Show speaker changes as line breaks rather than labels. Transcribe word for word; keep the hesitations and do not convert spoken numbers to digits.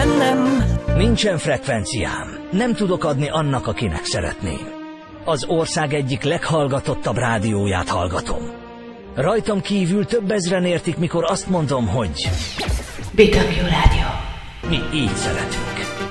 bennem.
Nincsen frekvenciám, nem tudok adni annak, akinek szeretném. Az ország egyik leghallgatottabb rádióját hallgatom. Rajtam kívül több ezren értik, mikor azt mondom, hogy...
bé dupla vé Rádió.
Mi így szeretünk.